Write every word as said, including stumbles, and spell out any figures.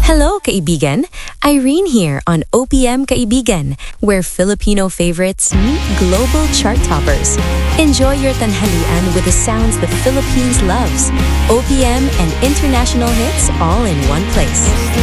Hello, kaibigan! Irene here on O P M Kaibigan, where Filipino favorites meet global chart toppers. Enjoy your tanghalian with the sounds the Philippines loves. O P M and international hits all in one place.